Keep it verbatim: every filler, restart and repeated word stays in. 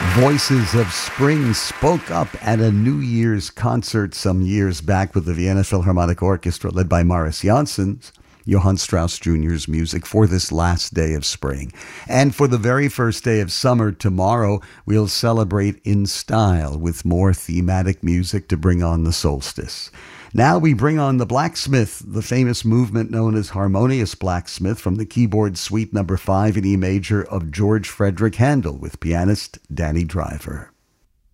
Voices of Spring spoke up at a New Year's concert some years back with the Vienna Philharmonic Orchestra led by Morris Janssens, Johann Strauss Junior's music for this last day of spring. And for the very first day of summer tomorrow, we'll celebrate in style with more thematic music to bring on the solstice. Now we bring on the Blacksmith, the famous movement known as Harmonious Blacksmith from the keyboard suite number five in E major of George Frederick Handel with pianist Danny Driver.